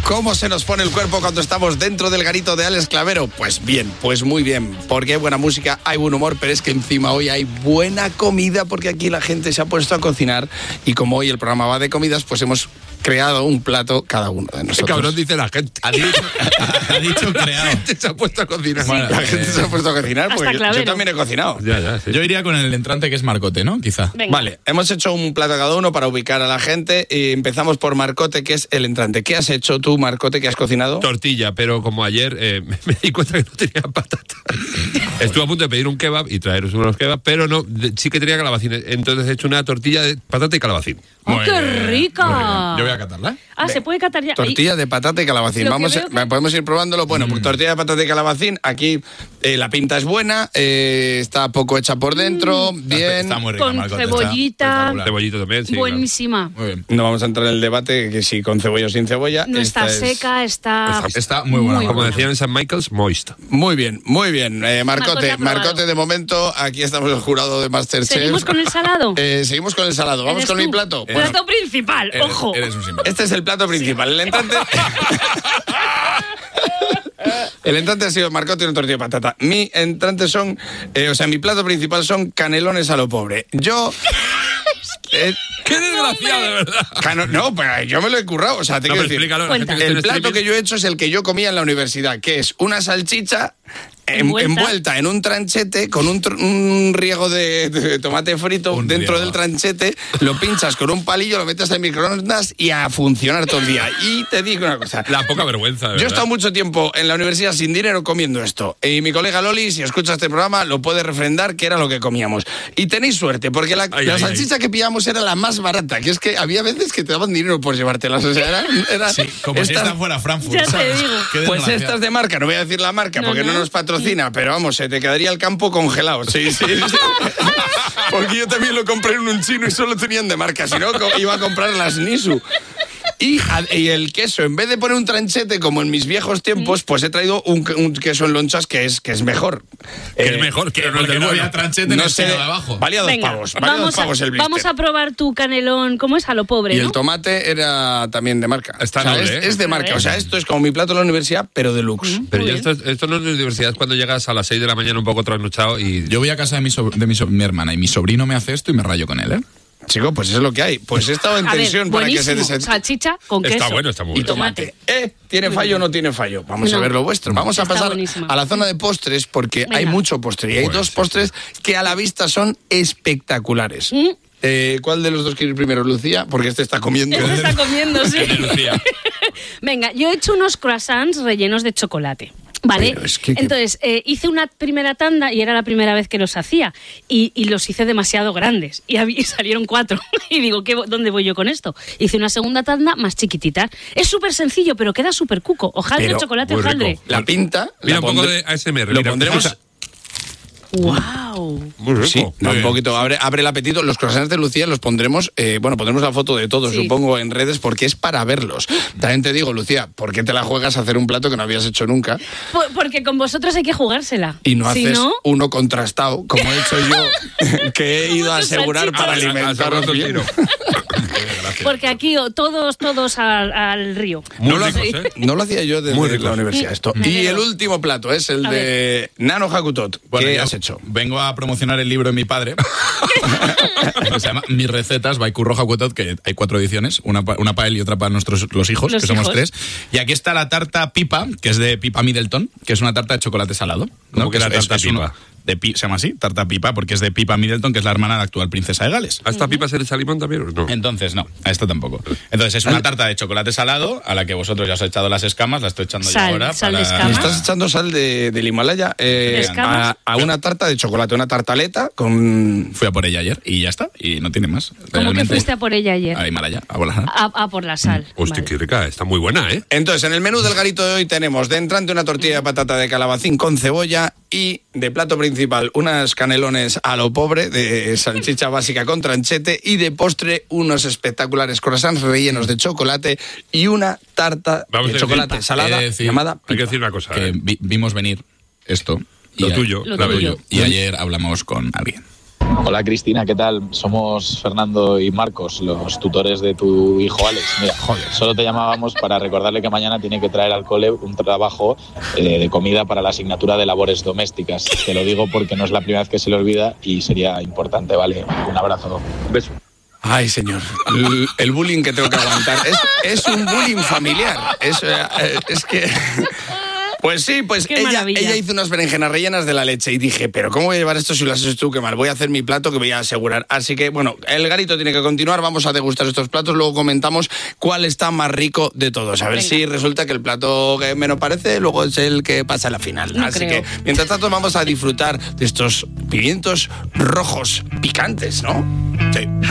¿Cómo se nos pone el cuerpo cuando estamos dentro del garito de Alex Clavero? Pues bien, pues muy bien, porque hay buena música, hay buen humor, pero es que encima hoy hay buena comida, porque aquí la gente se ha puesto a cocinar y como hoy el programa va de comidas, pues hemos creado un plato cada uno de nosotros. El cabrón dice la gente. Ha dicho creado. La gente se ha puesto a cocinar. Sí. La gente se ha puesto a cocinar porque yo también he cocinado. Ya, sí. Yo iría con el entrante que es Marcote, ¿no? Quizá. Venga. Vale, hemos hecho un plato cada uno para ubicar a la gente y empezamos por Marcote, que es el entrante. ¿Qué has hecho tú, Marcote, que has cocinado? Tortilla, pero como ayer me di cuenta que no tenía patata. Estuve a punto de pedir un kebab y traeros unos kebabs, pero no, sí que tenía calabacín. Entonces he hecho una tortilla de patata y calabacín. ¡Oh, qué rica! Muy bien. Yo voy a catarla. Ah, se puede catar ya. Tortilla de patata y calabacín. Podemos ir probándolo. Bueno, pues tortilla de patata y calabacín. Aquí la pinta es buena, está poco hecha por dentro, bien. Está muy rica, Con Marcote, cebollita. Cebollito también, sí. Buenísima. Muy bien. No vamos a entrar en el debate que si con cebolla o sin cebolla. No está Esta es- seca, Está muy buena. Como decían en San Michael's, moist. Muy bien, muy bien. Marcote ha probado. Marcote, de momento, aquí estamos el jurado de Masterchef. ¿Seguimos con el salado? Seguimos con el salado. Vamos ¿Eres con tú? mi plato. Plato principal, ojo. Eres un simple. Este es el plato principal. El entrante. El entrante ha sido Marcote y una tortilla de patata. Mi entrante son, mi plato principal son canelones a lo pobre. Yo. ¡Qué desgraciado, de verdad! No, pero yo me lo he currado. O sea, te No, quiero pero decir, explícalo. Cuenta. La gente que el esté en plato streaming. que yo he hecho es el que yo comía en la universidad, que es una salchicha envuelta en un tranchete con un riego de tomate frito Un dentro riego. del tranchete, lo pinchas con un palillo, lo metes en microondas y a funcionar todo el día. Y te digo una cosa. La poca vergüenza, de Yo he verdad. estado mucho tiempo en la universidad sin dinero comiendo esto. Y mi colega Loli, si escucha este programa, lo puede refrendar que era lo que comíamos. Y tenéis suerte, porque la salchicha que pillamos era la más barata, que es que había veces que te daban dinero por llevártelas. O sea, era Sí, como si esta fuera Frankfurt. Ya te ¿sabes? digo. Qué pues desgraciado. estas de marca, no voy a decir la marca No, porque no no. nos patrocina, pero vamos, se te quedaría el campo congelado. Sí. Porque yo también lo compré en un chino y solo tenían de marca, si no iba a comprar las Nisu. Y el queso, en vez de poner un tranchete como en mis viejos tiempos, pues he traído un queso en lonchas que es mejor. Que es mejor, que no es Porque del no bueno. había tranchete en el seno de abajo. Valía 2 Venga, pavos. Valía 2 pavos el blister. vamos a probar tu canelón, ¿cómo es? A lo pobre, Y ¿no? el tomate era también de marca. Está O sea, noble, ¿eh? es de marca. O sea, esto es como mi plato de la universidad, pero deluxe. Pero Muy yo bien. esto no es universidad cuando llegas a las 6 de la mañana un poco trasnochado y... Yo voy a casa de mi hermana y mi sobrino me hace esto y me rayo con él, ¿eh? Chico, pues es lo que hay. Pues he estado en A ver, tensión para que se buenísimo. Salchicha con Está queso. bueno, está muy y bueno. tomate. ¿Tiene fallo o no tiene fallo? Vamos a No. ver lo vuestro. Vamos a Está pasar buenísima. a la zona de postres porque Venga. hay mucho postre. Y hay Pues, dos sí, postres que a la vista son espectaculares. ¿Mm? ¿Cuál de los dos quiere ir primero, Lucía? Porque este está comiendo. Este está comiendo, sí. Lucía. Venga, yo he hecho unos croissants rellenos de chocolate. ¿Vale? Pero es que- Entonces, hice una primera tanda y era la primera vez que los hacía. Y los hice demasiado grandes. Y salieron 4. Y digo, ¿dónde voy yo con esto? Hice una segunda tanda más chiquitita. Es súper sencillo, pero queda súper cuco. Hojaldre, Pero chocolate, muy rico. hojaldre. La pinta. Mira, la un poco pondré- de ASMR. Lo mira, pondremos. escucha. ¡Wow! Muy rico. Sí, un poquito. Abre el apetito. Los croissants de Lucía los pondremos. Pondremos la foto de todos, Sí. supongo, en redes porque es para verlos. También te digo, Lucía, ¿por qué te la juegas a hacer un plato que no habías hecho nunca? Porque con vosotros hay que jugársela. Y no Si haces no, uno contrastado, como he hecho yo, que he ido a asegurar salchichas. para alimentaros bien. porque aquí todos al río. Muy No lo, ricos, hacía, ¿eh? no lo hacía yo desde Muy ricos. la universidad esto. Me Y alegro. el último plato es el A de Nano Hakutot. Bueno, ¿Qué yo has hecho? Vengo a promocionar el libro de mi padre. Que se llama Mis recetas by Curro Hakutot, que hay 4 ediciones, una para él y otra para los hijos, Los que somos hijos. 3. Y aquí está la tarta Pipa, que es de Pipa Middleton, que es una tarta de chocolate salado. ¿Cómo que la tarta Pipa? Se llama así, tarta Pipa, porque es de Pipa Middleton, que es la hermana de la actual princesa de Gales. ¿A esta pipa se le echa limón también o no? Entonces, no, a esto tampoco. Entonces, es una tarta de chocolate salado a la que vosotros ya os he echado las escamas, la estoy echando Sal, yo ahora. sal de ¿Me escamas. estás echando sal del Himalaya escamas? a una tarta de chocolate, una tartaleta con... Fui a por ella ayer y ya está, y no tiene más. ¿Cómo que Realmente, fuiste a por ella ayer? a Himalaya, a volar. Por la sal. Hostia, Vale. qué rica, está muy buena, ¿eh? Entonces, en el menú del garito de hoy tenemos de entrante una tortilla de patata de calabacín con cebolla y de plato principal unas canelones a lo pobre de salchicha básica con tranchete y de postre unos espectaculares croissants rellenos de chocolate y una tarta Vamos a de decir, chocolate salada he de decir- llamada Hay que pipa. decir una cosa, Que vimos venir esto. Lo tuyo, Lo claro, tuyo. Y ayer hablamos con alguien. Hola Cristina, ¿qué tal? Somos Fernando y Marcos, los tutores de tu hijo Alex. Mira, solo te llamábamos para recordarle que mañana tiene que traer al cole un trabajo de comida para la asignatura de labores domésticas. Te lo digo porque no es la primera vez que se le olvida y sería importante, ¿vale? Un abrazo. Un beso. Ay, señor, el bullying que tengo que aguantar es un bullying familiar. Es que... Pues sí, pues ella hizo unas berenjenas rellenas de la leche y dije, pero ¿cómo voy a llevar esto si lo haces tú? Qué mal, voy a hacer mi plato que voy a asegurar. Así que, bueno, el garito tiene que continuar, vamos a degustar estos platos, luego comentamos cuál está más rico de todos. A ver si resulta que el plato que menos parece luego es el que pasa a la final. No Así creo. que, mientras tanto, vamos a disfrutar de estos pimientos rojos picantes, ¿no? Sí.